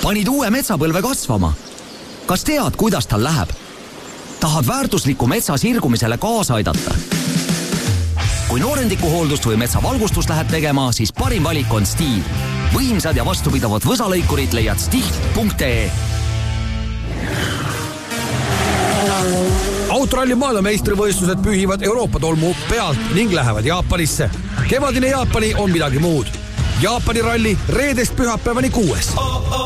Panid uue metsapõlve kasvama. Kas tead, kuidas tal läheb? Tahad väärtusliku metsa sirgumisele kaasa aidata? Kui noorendikuhooldust või metsavalgustust lähed tegema, siis parim valik on Stihl. Võimsad ja vastupidavad võsalõikurid leiad stihl.ee. Autoralli maailmameistrivõistlused pühivad Euroopa tolmu pealt ning lähevad Jaapanisse. Kevadine Jaapani on midagi muud. Jaapani ralli reedest pühapäevani 6.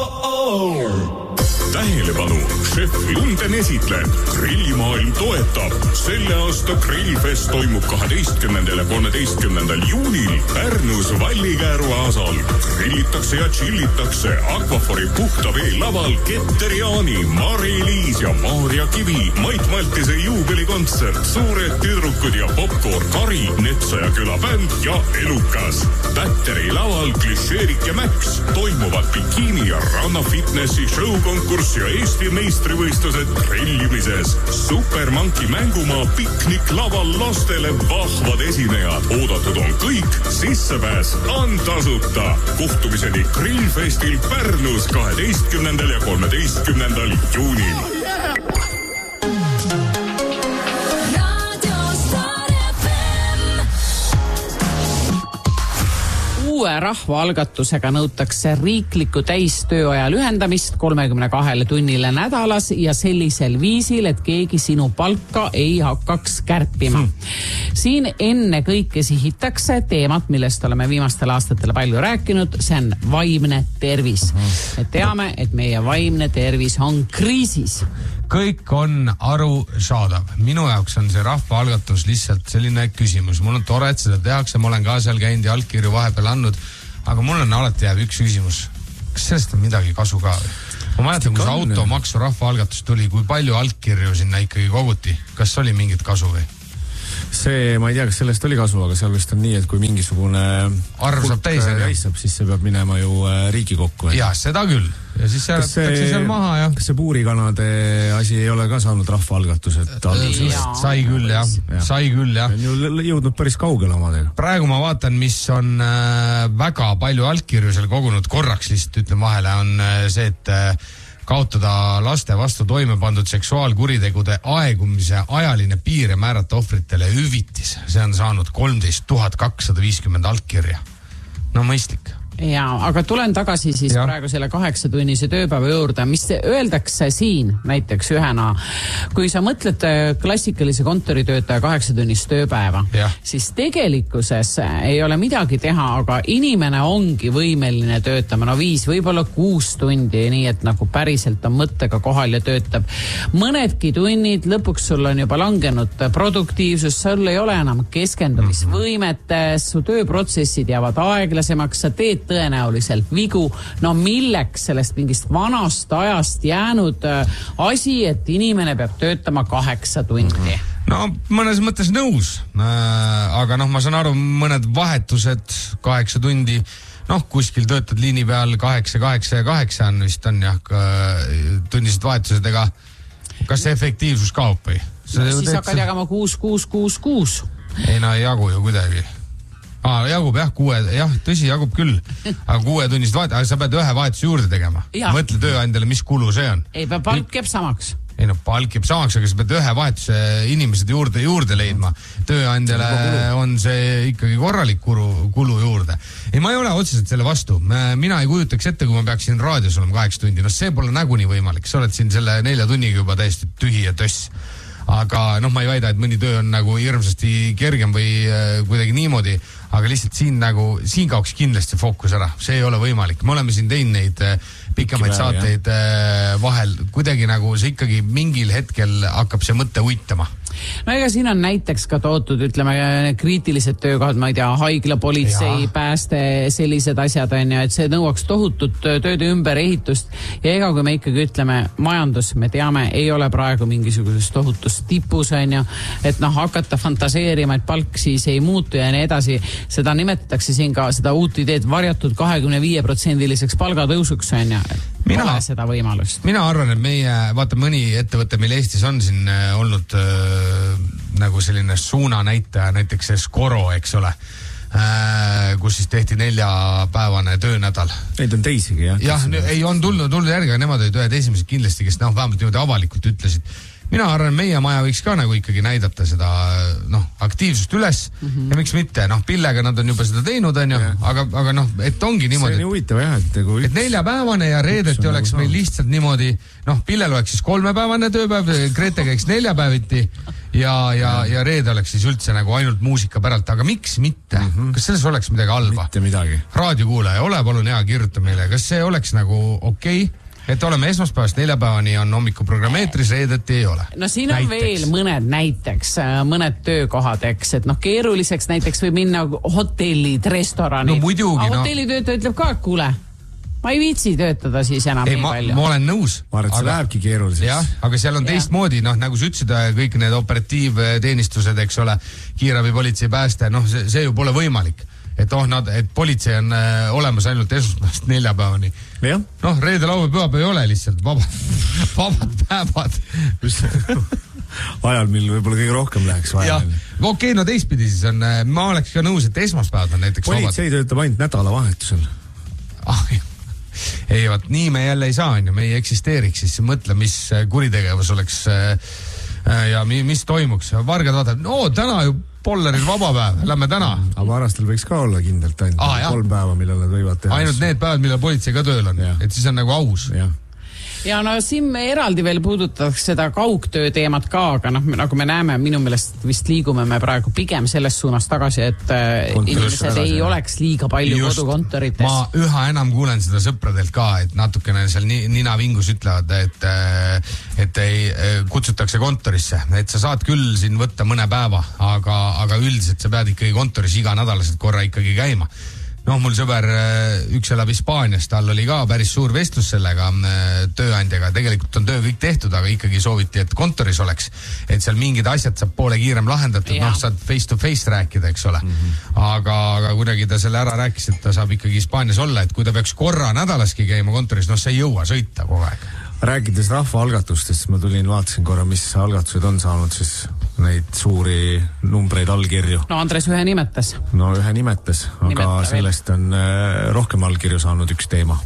Tähelepanu, šef Lunden esitleb. Grillimaailm toetab. Selle aasta Grillfest toimub 12. ja 13. juunil Pärnus Vallikääru aasal. Grillitakse ja chillitakse Aquafori puhta vee laval Ketteriani, Mari-Liis ja Maarja Kivi, Mait Maltise juubelikontsert, suured tüdrukud ja popcorn, Kari, Netsaja küla bänd ja Elukas. Batteri laval Klišeerik ja Max toimuvad bikiini ja rannafitnessi show-konkurs ja Eesti meistrivõistlused grillimises. Supermanki mängumaa piknik laval lastele vahvad esinejad. Oodatud on kõik, sissepääs on tasuta. Kohtumiseni Grillfestil Pärnus 12. ja 13. juunil. Uue rahvaalgatusega nõutakse riikliku täistööaja lühendamist 32 tunnile nädalas ja sellisel viisil, et keegi sinu palka ei hakkaks kärpima. Siin enne kõike sihitakse teemat, millest oleme viimastel aastatel palju rääkinud, see on vaimne tervis. Me teame, et meie vaimne tervis on kriisis. Kõik on arusaadav. Minu jaoks on see rahvaalgatus lihtsalt selline küsimus. Mul on tore, et seda tehakse, ma olen ka seal käinud ja allkirju vahepeal andnud, aga mul on alati jääb üks küsimus. Kas sellest on midagi kasu ka? Ma mäletan, kui see automaksu rahvaalgatus tuli, kui palju allkirju sinna ikkagi koguti? Kas oli mingit kasu või? See, ma ei tea, kas sellest oli kasu, aga seal vist on nii, et kui mingisugune arv saab täis, siis see peab minema ju Riigikokku. Jah, seda küll. Ja siis jäetakse seal maha, jah. Kas see puurikanade asi ei ole ka saanud rahvaalgatused? Sai küll, jah. Sai küll, jah. On ju jõudnud päris kaugele omadega. Praegu ma vaatan, mis on väga palju allkirju seal kogunud korraks, lihtsalt ütlen vahele, on see, et kaotada laste vastu toime pandud seksuaalkuritegude aegumise ajaline piir ja määrata ohvritele hüvitis. See on saanud 13 250 allkirja. No mõistlik. Ja, aga tulen tagasi siis praegu selle 8-tunnise tööpäeva juurde, mis öeldakse siin näiteks ühena, kui sa mõtled klassikalise kontoritöötaja 8-tunnist tööpäeva, siis tegelikkuses ei ole midagi teha, aga inimene ongi võimeline töötama, 5, võib-olla 6 tundi, nii et nagu päriselt on mõttega kohal ja töötab mõnedki tunnid, lõpuks sul on juba langenud produktiivsus, sul ei ole enam keskendumisvõimet, su tööprotsessid jäävad aeglasemaks, sa teed tõenäoliselt vigu, milleks sellest mingist vanast ajast jäänud asi, et inimene peab töötama 8 tundi. No mõnes mõttes nõus, aga ma saan aru, mõned vahetused 8 tundi, kuskil töötad liini peal 8 ja 8 on vist on tunnised vahetused, ega kas see efektiivsus kaob või? Siis hakkad jagama 6. Ei, ei jagu ju kuidagi. Jagub tõsi, jagub küll. Aga 6-tunnised vahetused, aga sa pead ühe vahetuse juurde tegema. Mõtle tööandjale, mis kulu see on. Ei, palk jääb samaks. Ei, palk jääb samaks, aga sa pead ühe vahetuse inimesed juurde leidma. Tööandjale on see ikkagi korralik kulu juurde. Ei, ma ei ole otseselt selle vastu. Mina ei kujutaks ette, kui ma peaksin raadios olema 8 tundi. See pole näguni võimalik. Sa oled siin selle 4 tunniga juba täiesti tühi ja töss. Aga ma ei väida, et mõni töö on nagu hirmsasti kergem või kuidagi niimoodi, aga lihtsalt siin kaoks kindlasti fookus ära. See ei ole võimalik. Me oleme siin teinud neid pikemaid saateid vahel. Kuidagi nagu see ikkagi mingil hetkel hakkab see mõtte uitama. No ega siin on näiteks ka toodud, ütleme, kriitilised töökohad, ma ei tea, haigla, politsei, pääste, sellised asjad on ju, et see nõuaks tohutut tööde ümberehitust ja ega kui me ikkagi ütleme, majandus, me teame, ei ole praegu mingisugusest tohutust tipus on ju, et hakata fantaseerima, et palk siis ei muutu ja nii edasi, seda nimetatakse siin ka seda uut ideed varjatud 25%-liseks palgatõusuks on ju, pole seda võimalust. Mina arvan, et vaata mõni ettevõte, meil Eestis on siin olnud nagu selline suunanäitaja, näiteks see Skoro, eks ole. kus siis tehti 4-päevane töönädal. Neid on teisigi, jah? Jah, ei on tulnud järgi, aga nemad olid ühed esimesed kindlasti, kes vähemalt niimoodi avalikult ütlesid. Mina arvan, meie maja võiks ka nagu ikkagi näidata seda aktiivsust üles ja miks mitte, pillega nad on juba seda teinud, aga et ongi niimoodi. See on nii huvitav, jah, et 4-päevane ja reedeti oleks meil lihtsalt niimoodi, Pillel oleks siis 3-päevane tööpäev, Grete käiks 4 päeviti ja reede oleks siis üldse nagu ainult muusika päralt, aga miks mitte? Kas selles oleks midagi halba? Mitte midagi. Raadiokuulaja, ole palun hea, kirjuta meile, kas see oleks nagu okei? Et oleme esmaspäevast 4-päevani on hommikuprogrammeetris, reedeti ei ole. No siin on veel mõned töökohad, eks, et keeruliseks näiteks võib minna hotellid, restoranid. No muidugi, hotellitöötaja ütleb ka, et kuule, ma ei viitsi töötada siis enam nii palju. Ma olen nõus. Ma arvan, et see lähebki keeruliseks. Jah, aga seal on teistmoodi, nagu sa ütlesid, kõik need operatiivteenistused, eks ole, kiirabi, politsei, pääste, see ju pole võimalik. Et politsei on olemas ainult esmaspäevast 4-päevani. Reede, laupäev, pühapäev ei ole lihtsalt vabad päevad. Ajal, mil võib-olla kõige rohkem läheks vaja. Okei, teistpidi siis on, ma oleks ka nõus, et esmaspäevad on näiteks vabad. Politsei töötab ainult nädalavahetusel. Ei, nii me jälle ei saa, me ei eksisteeriks, siis mõtle, mis kuritegevus oleks ja mis toimuks. Vargad vaatavad, täna ju Polleril vabapäev, lähme täna. Aga varastel võiks ka olla kindlalt ainult 3 päeva, millal nad võivad teha. Ainult need päevad, millal politsei ka tööl on, et siis on nagu aus. Ja siin me eraldi veel puudutaks seda kaugtöö teemat ka, aga nagu me näeme, minu meelest vist liigume me praegu pigem selles suunas tagasi, et inimesed ei oleks liiga palju kodukontorites. Ma üha enam kuulen seda sõpradelt ka, et natukene seal ninavingus ütlevad, et ei kutsutakse kontorisse, et sa saad küll siin võtta mõne päeva, aga üldiselt sa pead ikkagi kontoris iganädalaselt korra ikkagi käima. Mul sõber, üks elab Hispaanias, tal oli ka päris suur vestlus sellega tööandjaga, tegelikult on töö kõik tehtud, aga ikkagi sooviti, et kontoris oleks, et seal mingid asjad saab poole kiirem lahendatud, saad face to face rääkida, eks ole. Aga kuidagi ta selle ära rääkis, et ta saab ikkagi Hispaanias olla, et kui ta peaks korra nädalaski käima kontoris, see ei jõua sõita kogu aeg. Rääkides rahvaalgatustest, ma vaatasin korra, mis algatused on saanud siis neid suuri numbreid allkirju. Andres ühe nimetas. Ühe nimetas, aga sellest on rohkem allkirju saanud üks teema.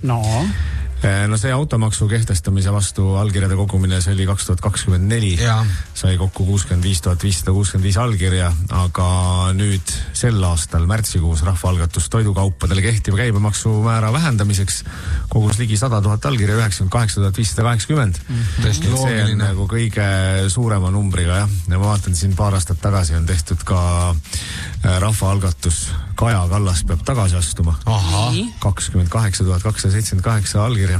See automaksu kehtestamise vastu allkirjade kogumine, see oli 2024. Sai kokku 65 565 allkirja, aga nüüd sel aastal märtsikuus rahvaalgatus toidukaupadele kehtiva käibemaksumäära vähendamiseks kogus ligi 100 000 allkirja, 98 580. See on nagu kõige suurema numbriga, jah. Ja ma vaatan siin paar aastat tagasi on tehtud ka rahvaalgatus Kaja Kallas peab tagasi astuma. 28 278 allkirja.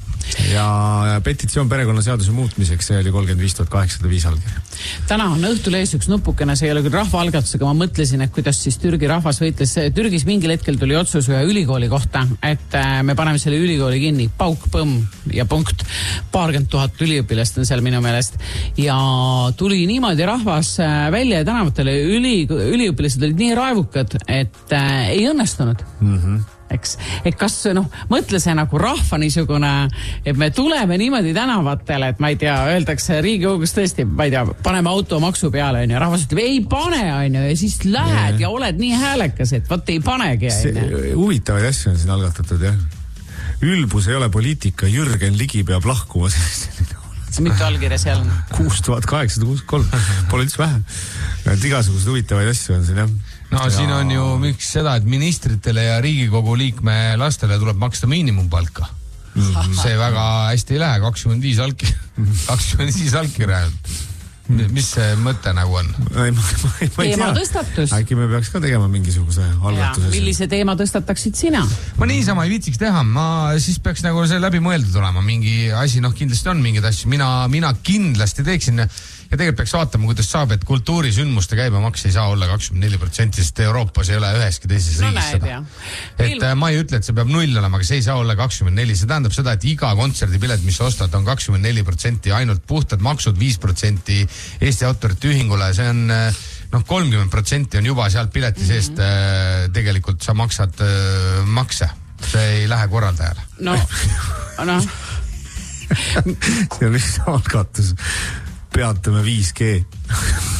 Ja petitsioon perekonnaseaduse muutmiseks, see oli 35 805 allkirja. Täna on Õhtulehes üks nupukene, see ei ole küll rahvaalgatusega, ma mõtlesin, et kuidas siis Türgi rahvas võitles. Türgis mingil hetkel tuli otsus ühe ülikooli kohta, et me paneme selle ülikooli kinni, pauk, põmm ja punkt. 40 000 üliõpilast on seal minu meelest. Ja tuli niimoodi rahvas välja ja tänavatele üliõpilased olid nii raevukad, et ei õnnestunud. Eks, et kas mõtle see nagu rahva niisugune, et me tuleme niimoodi tänavatele, et ma ei tea, öeldakse Riigikogus tõesti, ma ei tea, paneme automaksu peale, ja rahvas ütleb, ei pane, ja siis lähed ja oled nii häälekas, et vaat ei panegi. Huvitavaid asju on siin algatatud, jah. Ülbus ei ole poliitika, Jürgen Ligi peab lahkuma. Mitu allkirja seal on? 6863, pole üldse vähe. Igasugused huvitavaid asju on siin, jah. Siin on ju miks seda, et ministritele ja Riigikogu liikme lastele tuleb maksta miinimumpalka. See väga hästi ei lähe, 25 allkirja. Mis see mõte nagu on? Ma ei teema tõstatus. Äkki me peaks ka tegema mingisuguse algatuse. Millise teema tõstataksid sina? Ma niisama ei viitsiks teha, siis peaks nagu see läbi mõeldud olema. Mingi asi, kindlasti on mingid asju. Mina kindlasti teeksin ja tegelikult peaks vaatama, kuidas saab, et kultuurisündmuste käibemaks ei saa olla 24%, sest Euroopas ei ole üheski teises riigis seda. Et ma ei ütle, et see peab 0 olema, aga see ei saa olla 24. See tähendab seda, et iga kontserdipilet, mis ostad, on 24%, ainult puhtad maksud 5% Eesti Autorite Ühingule, see on 30% on juba sealt pileti seest, tegelikult sa maksad makse. See ei lähe korraldajale. See on lihtsalt algatus. Peatame 5G.